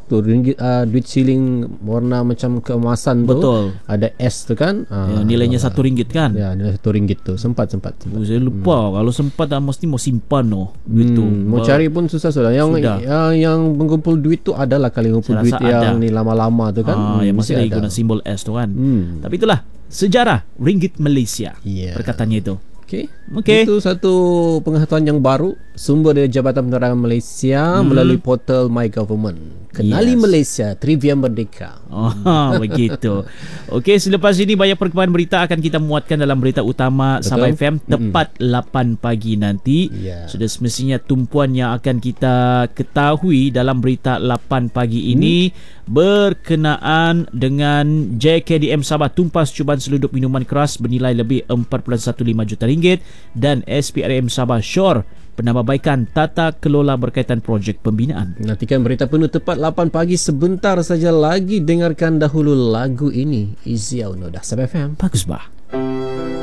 tu ringgit, duit siling warna macam keemasan tu. Betul. Ada S tu kan. Nilainya RM1 kan. Ya, nilai RM1 tu. Sempat. Saya lupa. Kalau sempat mesti mau simpan duit tu. Mau cari pun susah sudah. Yang mengumpul duit tu adalah kali mengumpul duit yang ni lama-lama tu kan. Yang masih lagi guna simbol S tu kan. Tapi itulah sejarah ringgit Malaysia. Perkataannya itu. Okey. Itu satu pengetahuan yang baru, sumber dari Jabatan Penerangan Malaysia melalui portal My Government. Kenali Malaysia, Trivia Merdeka. Begitu. Okey, selepas ini banyak perkembangan berita akan kita muatkan dalam berita utama Sabah FM tepat 8 pagi nanti. Sudah semestinya tumpuan yang akan kita ketahui dalam berita 8 pagi ini berkenaan dengan JKDM Sabah tumpas cubaan seludup minuman keras bernilai lebih 4.15 juta ringgit dan SPRM Sabah Shore penambahbaikan tata kelola berkaitan projek pembinaan. Nantikan berita penuh tepat 8 pagi sebentar saja lagi. Dengarkan dahulu lagu ini, Easy Auno, Sabah FM. Bagus bah.